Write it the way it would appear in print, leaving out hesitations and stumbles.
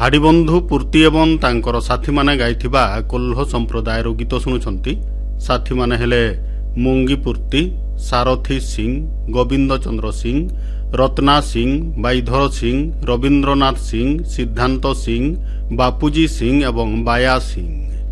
ହାଡ଼ିବନ୍ଧୁ ପୂର୍ତ୍ତି ଏବଂ ତାଙ୍କର ସାଥୀମାନେ ଗାଇଥିବା କୋଲ୍ହ ସମ୍ପ୍ରଦାୟର ଗୀତ ଶୁଣୁଛନ୍ତି। ସାଥୀମାନେ ହେଲେ ମୁଙ୍ଗି ପୂର୍ତ୍ତି, ସାରଥୀ ସିଂ, ଗୋବିନ୍ଦ ଚନ୍ଦ୍ର ସିଂ, ରତ୍ନା ସିଂ, ବାଇଧର ସିଂ, ରବୀନ୍ଦ୍ରନାଥ ସିଂ, ସିଦ୍ଧାନ୍ତ ସିଂ, ବାପୁଜୀ ସିଂ ଏବଂ ବାୟା ସିଂ।